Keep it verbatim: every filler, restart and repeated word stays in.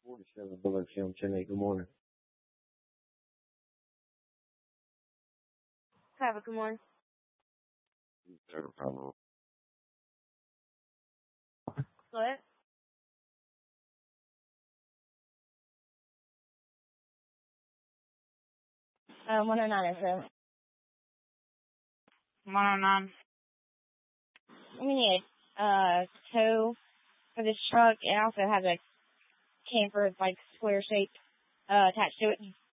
forty-seven Bullet Film Chennai. Good morning. Have a good morning. Third problem. What? Uh, one oh nine, sir. one oh nine. We need a uh, tow for this truck. It also has a camper, like, square shape uh, attached to it.